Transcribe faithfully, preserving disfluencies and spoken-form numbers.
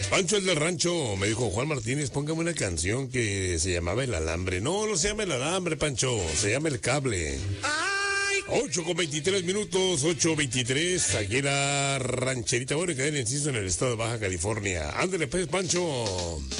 Pancho el del rancho me dijo, Juan Martínez, póngame una canción que se llamaba El Alambre. No, no se llama El Alambre, Pancho, se llama El Cable. ocho con veintitrés minutos, ocho veintitrés, aquí en la rancherita, bueno, que den inciso en el estado de Baja California. Ándale pues, Pancho.